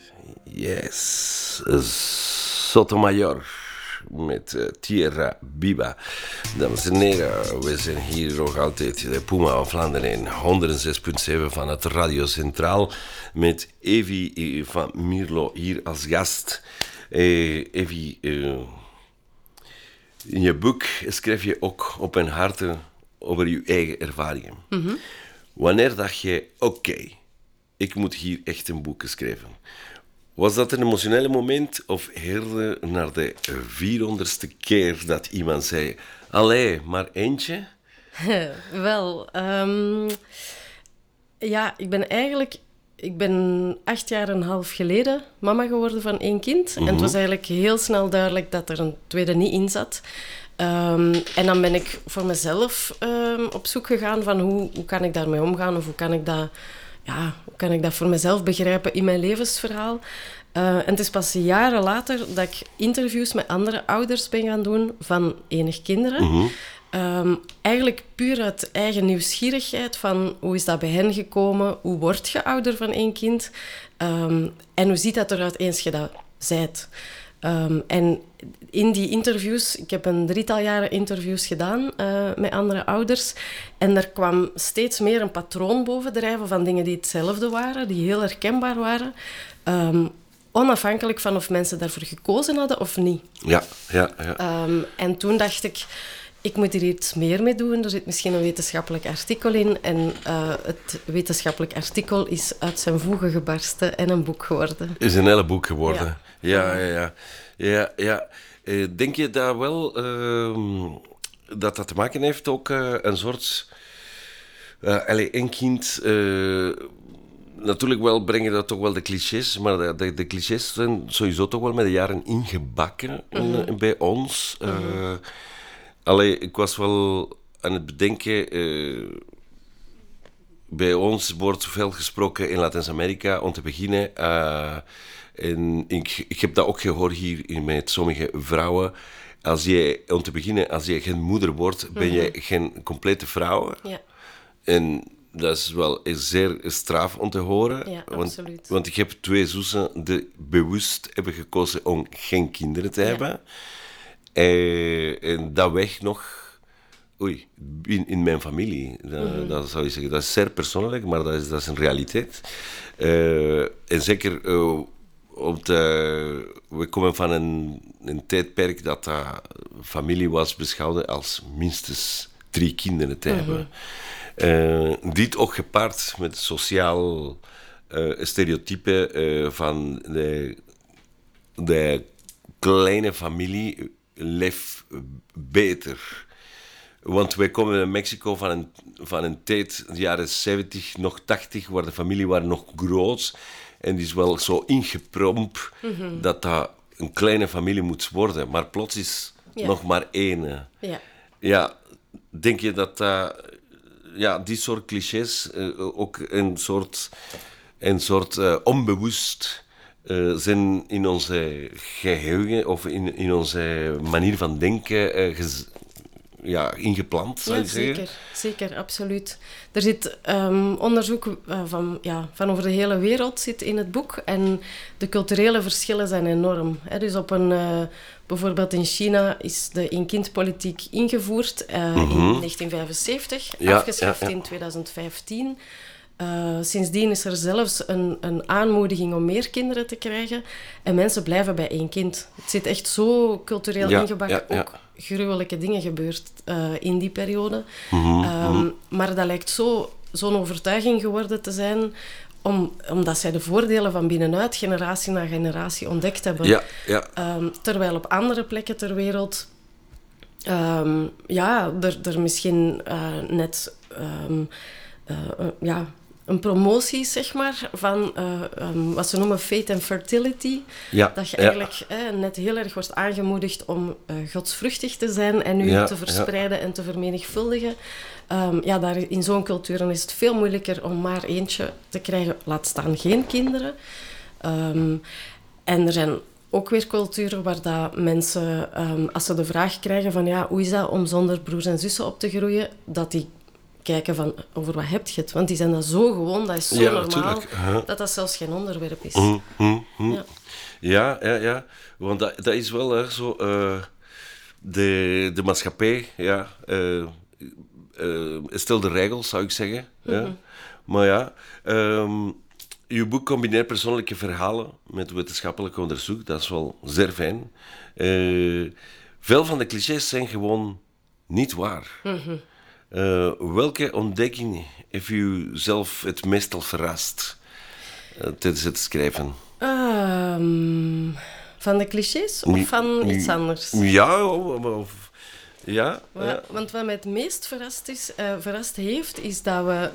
Yes, Sotomayor met Tierra Viva. Dames en heren, we zijn hier nog altijd de Puma van Vlaanderen in 106.7 van het Radio Centraal met Evi van Mierlo hier als gast. Evi, in je boek schrijf je ook openhartig over je eigen ervaringen. Mm-hmm. Wanneer dacht je, oké, ik moet hier echt een boek schrijven? Was dat een emotionele moment of eerder naar de 400ste keer dat iemand zei, allee, maar eentje? Wel, ja, ik ben 8 jaar en een half geleden mama geworden van 1 kind. Mm-hmm. En het was eigenlijk heel snel duidelijk dat er een tweede niet in zat. En dan ben ik voor mezelf op zoek gegaan van hoe kan ik daarmee omgaan of hoe kan ik dat voor mezelf begrijpen in mijn levensverhaal. En het is pas jaren later dat ik interviews met andere ouders ben gaan doen van enig kinderen. Mm-hmm. Eigenlijk puur uit eigen nieuwsgierigheid van hoe is dat bij hen gekomen, hoe word je ouder van 1 kind en hoe ziet dat eruit eens je dat zijt. En in die interviews, ik heb een 3-tal jaren interviews gedaan met andere ouders en er kwam steeds meer een patroon bovendrijven van dingen die hetzelfde waren, die heel herkenbaar waren, onafhankelijk van of mensen daarvoor gekozen hadden of niet. Ja. En toen dacht ik moet hier iets meer mee doen. Er zit misschien een wetenschappelijk artikel in. En het wetenschappelijk artikel is uit zijn voegen gebarsten en een boek geworden. Is een hele boek geworden. Ja. Denk je dat wel dat te maken heeft ook een soort... een kind... natuurlijk wel brengen dat toch wel de clichés, maar de clichés zijn sowieso toch wel met de jaren ingebakken bij ons. Ik was wel aan het bedenken... bij ons wordt veel gesproken in Latijns-Amerika, om te beginnen. En ik heb dat ook gehoord hier met sommige vrouwen. Als je geen moeder wordt, ben je geen complete vrouw. Ja. En dat is wel zeer straf om te horen. Ja, absoluut. Want ik heb 2 zussen die bewust hebben gekozen om geen kinderen te hebben. En dat weg nog... in mijn familie. Dat zou je zeggen. Dat is zeer persoonlijk, maar dat is een realiteit. En zeker... we komen van een tijdperk dat familie was beschouwd als minstens 3 kinderen te hebben. Dit ook gepaard met sociaal stereotype van de kleine familie leeft beter. Want wij komen in Mexico van een tijd, de jaren 70, nog 80, waar de familie waren nog groot. En die is wel zo ingeprompt dat een kleine familie moet worden. Maar plots is nog maar 1. Ja, denk je dat die soort clichés ook een soort onbewust zijn in onze geheugen of in onze manier van denken ingeplant, zou je zeggen? Zeker, absoluut. Er zit onderzoek van over de hele wereld zit in het boek. En de culturele verschillen zijn enorm. Dus bijvoorbeeld in China is de 1-kindpolitiek ingevoerd in 1975, afgeschaft in 2015. Sindsdien is er zelfs een aanmoediging om meer kinderen te krijgen. En mensen blijven bij 1 kind. Het zit echt zo cultureel ingebakken. Ook gruwelijke dingen gebeurd in die periode. Maar dat lijkt zo'n overtuiging geworden te zijn... omdat zij de voordelen van binnenuit generatie na generatie ontdekt hebben. Terwijl op andere plekken ter wereld... er misschien net... een promotie, zeg maar, van wat ze noemen fate and fertility. Dat je eigenlijk net heel erg wordt aangemoedigd om godsvruchtig te zijn en je te verspreiden en te vermenigvuldigen. Daar in zo'n cultuur is het veel moeilijker om maar eentje te krijgen, laat staan geen kinderen. En er zijn ook weer culturen waar dat mensen, als ze de vraag krijgen van hoe is dat om zonder broers en zussen op te groeien, dat die kijken van, over wat heb je het? Want die zijn dat zo gewoon, dat is zo normaal, dat dat zelfs geen onderwerp is. Ja. Want dat is wel zo... de maatschappij, stel de regels, zou ik zeggen. Ja. Maar ja... uw boek combineert persoonlijke verhalen met wetenschappelijk onderzoek. Dat is wel zeer fijn. Veel van de clichés zijn gewoon niet waar. Welke ontdekking heeft u zelf het meestal verrast tijdens het schrijven? Van de clichés of van iets anders? Ja. Want wat mij het meest verrast heeft, is dat we...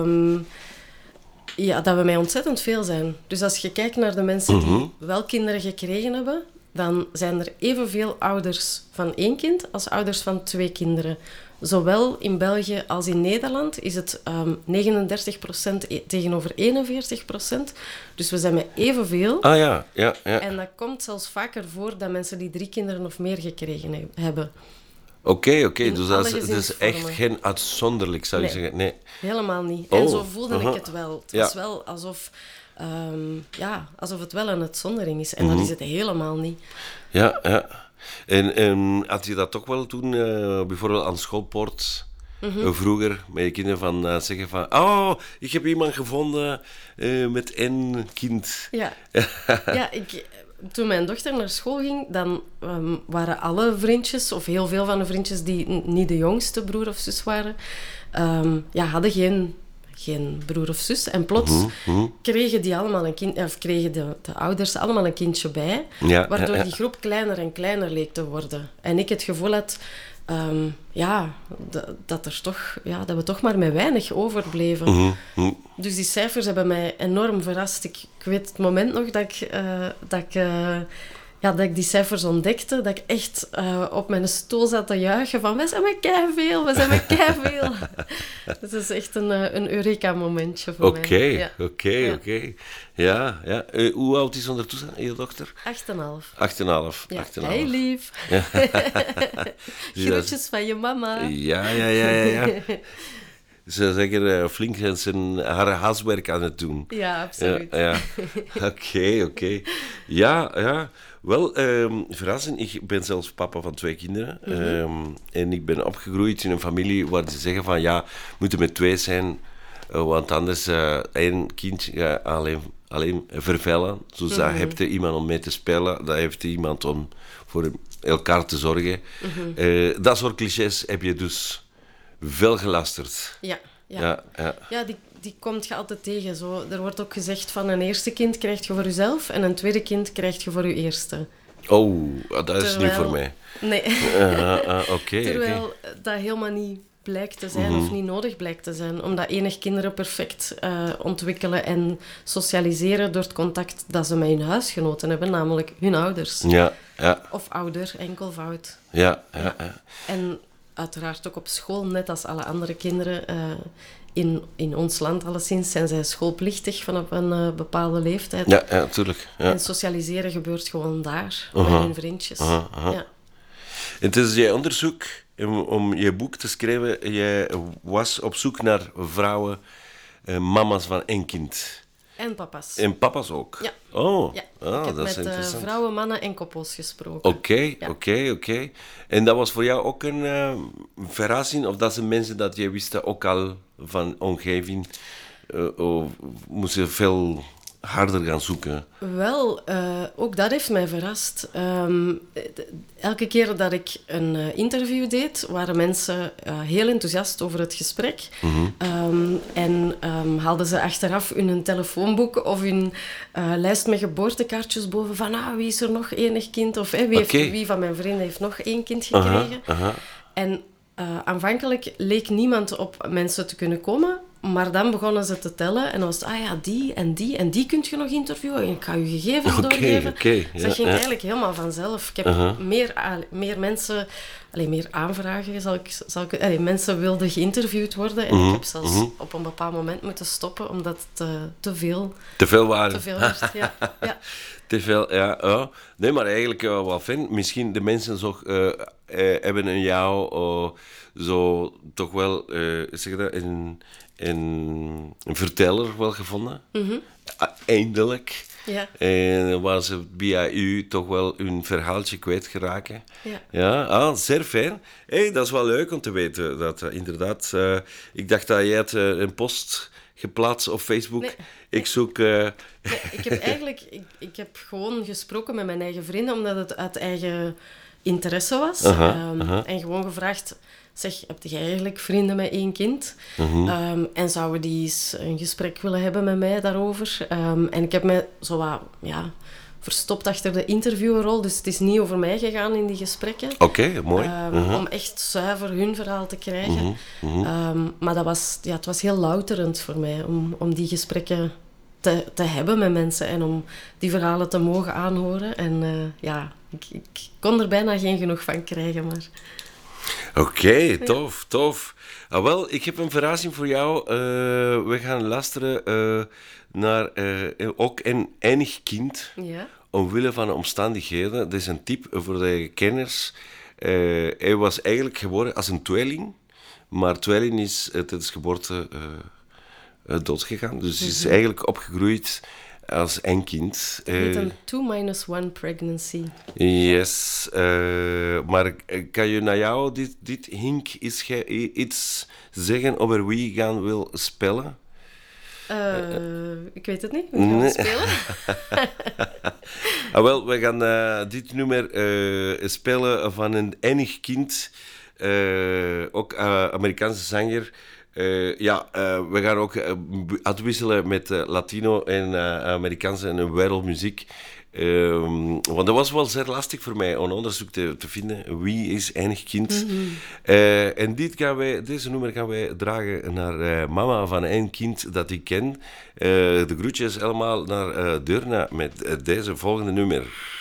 dat we met ontzettend veel zijn. Dus als je kijkt naar de mensen die wel kinderen gekregen hebben, dan zijn er evenveel ouders van 1 kind als ouders van 2 kinderen. Zowel in België als in Nederland is het 39% tegenover 41%. Dus we zijn met evenveel. Ja. En dat komt zelfs vaker voor dat mensen die 3 kinderen of meer gekregen hebben. Oké. Dus dat is echt geen uitzonderlijk, zou je zeggen? Nee, helemaal niet. En zo voelde ik het wel. Het was wel alsof het wel een uitzondering is. En dat is het helemaal niet. Ja. En had je dat toch wel toen, bijvoorbeeld aan schoolpoort, vroeger, met je kinderen van zeggen van... Oh, ik heb iemand gevonden met 1 kind. Ja, toen mijn dochter naar school ging, dan waren alle vriendjes, of heel veel van de vriendjes die niet de jongste broer of zus waren, hadden geen broer of zus. En plots kregen die allemaal een kind, of kregen de ouders allemaal een kindje bij, waardoor die groep kleiner en kleiner leek te worden. En ik het gevoel had, dat we toch maar met weinig overbleven. Dus die cijfers hebben mij enorm verrast. Ik weet het moment nog dat ik die cijfers ontdekte, dat ik echt op mijn stoel zat te juichen van, we zijn met keiveel. Dat is echt een Eureka-momentje voor mij. Oké. Ja. Hoe oud is ondertussen je dochter? 8,5. 8,5. Ja. Hey, lief. Groetjes van je mama. Ja. Ze is zeker flink haar huiswerk aan het doen. Ja, absoluut. Oké. Ja. Wel, verrassend. Ik ben zelfs papa van 2 kinderen. En ik ben opgegroeid in een familie waar ze zeggen van... Ja, we moeten met 2 zijn, want anders 1 kind gaat alleen vervellen. Dus daar heb je iemand om mee te spelen. Daar heeft je iemand om voor elkaar te zorgen. Dat soort clichés heb je dus veel gelasterd. Ja, die komt je altijd tegen. Zo. Er wordt ook gezegd van een eerste kind krijg je voor jezelf en een tweede kind krijg je voor je eerste. Oh, dat is niet voor mij. Nee. Terwijl dat helemaal niet blijkt te zijn of niet nodig blijkt te zijn. Omdat enig kinderen perfect ontwikkelen en socialiseren door het contact dat ze met hun huisgenoten hebben, namelijk hun ouders. Ja. Of ouder, enkelvoud. Ja. En uiteraard ook op school, net als alle andere kinderen in ons land alleszins, zijn zij schoolplichtig vanaf een bepaalde leeftijd. Ja, natuurlijk. Ja. En socialiseren gebeurt gewoon daar, met hun vriendjes. Ja. En tijdens je onderzoek, om je boek te schrijven, je was op zoek naar vrouwen, mama's van 1 kind. En papa's. En papa's ook? Ja. Oh, ja. Dat ik heb is met interessant. vrouwen, mannen en koppels gesproken. Oké. En dat was voor jou ook een verrassing? Of dat zijn mensen dat je wist ook al van omgeving? Of moesten veel harder gaan zoeken? Wel, ook dat heeft mij verrast. Elke keer dat ik een interview deed, waren mensen heel enthousiast over het gesprek. En haalden ze achteraf in hun telefoonboek of hun lijst met geboortekaartjes boven van wie is er nog enig kind? Of wie van mijn vrienden heeft nog 1 kind gekregen? En aanvankelijk leek niemand op mensen te kunnen komen. Maar dan begonnen ze te tellen en dan was het, die en die kun je nog interviewen en ik ga je gegevens doorgeven. Dus dat ging eigenlijk helemaal vanzelf. Ik heb meer mensen, meer aanvragen, mensen wilden geïnterviewd worden en ik heb zelfs op een bepaald moment moeten stoppen omdat het te veel waren. Te veel werd, ja. Te veel, ja. Ja. Nee, maar eigenlijk wel fijn. Misschien de mensen zo, hebben in jou zo toch wel, zeg je dat, een verteller wel gevonden. Eindelijk. Ja. En waar ze via u toch wel hun verhaaltje kwijt geraken. Ja. Ja, zeer fijn. Hey, dat is wel leuk om te weten. Dat inderdaad... ik dacht dat jij had een post geplaatst op Facebook. Nee. Ik zoek... Nee, ik heb eigenlijk... Ik heb gewoon gesproken met mijn eigen vrienden, omdat het uit eigen interesse was. En gewoon gevraagd... Zeg, heb jij eigenlijk vrienden met 1 kind? En zouden die eens een gesprek willen hebben met mij daarover? En ik heb mij zo wat... Ja, verstopt achter de interviewerrol. Dus het is niet over mij gegaan in die gesprekken. Oké, mooi. Om echt zuiver hun verhaal te krijgen. Maar het was heel louterend voor mij om die gesprekken te hebben met mensen en om die verhalen te mogen aanhoren. En ik kon er bijna geen genoeg van krijgen, maar... Oké, tof. Ah, wel, ik heb een verrassing voor jou. We gaan luisteren naar ook een enig kind. Ja. Omwille van de omstandigheden. Dat is een tip voor de kenners. Hij was eigenlijk geboren als een tweeling. Maar tweeling is tijdens geboorte doodgegaan. Dus hij is eigenlijk opgegroeid als 1 kind. Met een 2-1 pregnancy. Yes. Maar kan je naar jou, dit hink, iets zeggen over wie gaan wil spelen? Ik weet het niet. Hoe gaan we spelen? Wel, we gaan dit nummer spelen van een enig kind. Ook Amerikaanse zanger. We gaan ook uitwisselen met Latino en Amerikaanse en wereldmuziek. Want dat was wel zeer lastig voor mij om onderzoek te vinden. Wie is enig kind? En deze nummer gaan wij dragen naar mama van 1 kind dat ik ken. De groetjes allemaal naar Deurne met deze volgende nummer.